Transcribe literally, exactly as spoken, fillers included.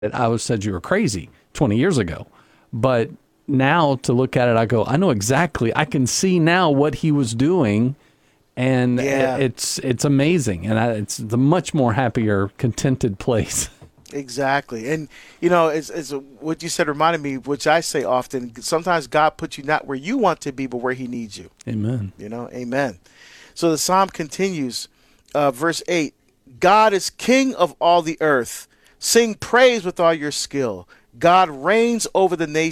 I was said you were crazy twenty years ago. But now to look at it, I go, I know exactly. I can see now what he was doing, and Yeah. it, it's it's amazing, and I, it's the much more happier, contented place. Exactly. And, you know, it's, it's what you said reminded me, which I say often, sometimes God puts you not where you want to be, but where he needs you. Amen. You know, amen. So the psalm continues, uh, verse eight, God is king of all the earth. Sing praise with all your skill. God reigns over the nations.